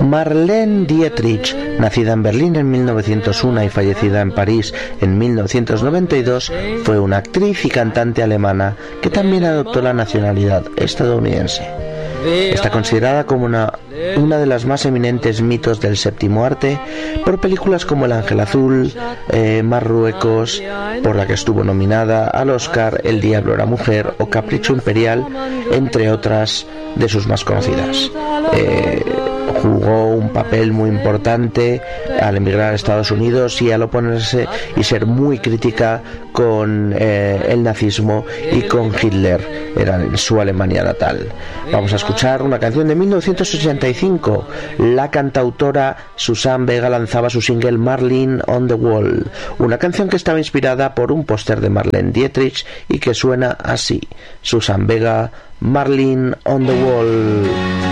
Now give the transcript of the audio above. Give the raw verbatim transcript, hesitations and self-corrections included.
Marlene Dietrich, nacida en Berlín en mil novecientos uno y fallecida en París en mil novecientos noventa y dos, fue una actriz y cantante alemana que también adoptó la nacionalidad estadounidense. Está considerada como una, una de las más eminentes mitos del séptimo arte por películas como El Ángel Azul, eh, Marruecos, por la que estuvo nominada al Oscar, El Diablo era mujer o Capricho Imperial, entre otras de sus más conocidas. Eh, jugó un papel muy importante al emigrar a Estados Unidos y al oponerse y ser muy crítica con eh, el nazismo y con Hitler, era en su Alemania natal. Vamos a escuchar una canción de mil novecientos ochenta y cinco. La cantautora Susanne Vega lanzaba su single Marlene on the Wall, una canción que estaba inspirada por un póster de Marlene Dietrich y que suena así: Susanne Vega, Marlene on the Wall.